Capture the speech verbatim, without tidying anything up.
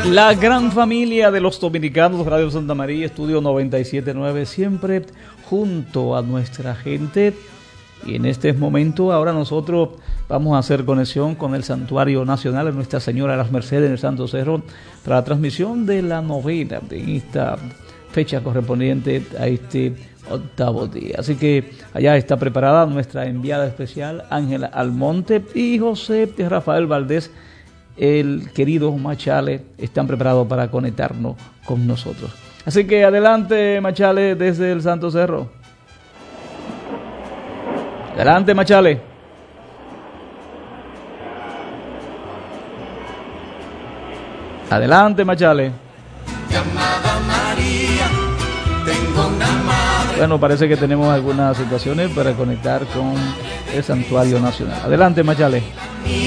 La gran familia de los dominicanos, Radio Santa María, Estudio noventa y siete punto nueve, siempre junto a nuestra gente. Y en este momento, ahora nosotros vamos a hacer conexión con el Santuario Nacional de Nuestra Señora de las Mercedes en el Santo Cerro para la transmisión de la novena de esta fecha correspondiente a este octavo día. Así que allá está preparada nuestra enviada especial Ángela Almonte y José Rafael Valdés, el querido Machale, están preparados para conectarnos con nosotros. Así que adelante, Machale, desde el Santo Cerro. Adelante, Machale. Adelante, Machale. Llamada María, tengo una madre. Bueno, parece que tenemos algunas situaciones para conectar con el Santuario Nacional. Adelante, Machale.